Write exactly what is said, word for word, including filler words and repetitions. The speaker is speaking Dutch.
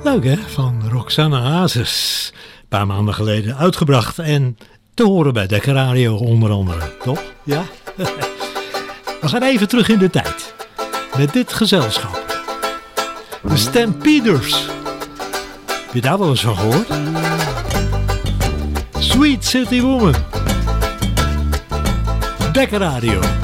Leuk hè, van Roxanne Hazes. Een paar maanden geleden uitgebracht en te horen bij Dekker Radio onder andere, toch? Ja? We gaan even terug in de tijd. Met dit gezelschap. De Stampeders. Heb je daar wel eens van gehoord? Sweet City Woman. Dekker Radio.